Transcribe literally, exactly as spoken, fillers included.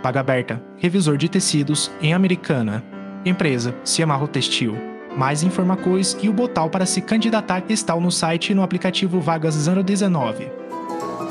Vaga aberta, revisor de tecidos em Americana. Empresa, Ciamarro Textil. Mais informações e o botão para se candidatar estão no site e no aplicativo Vagas zero dezenove.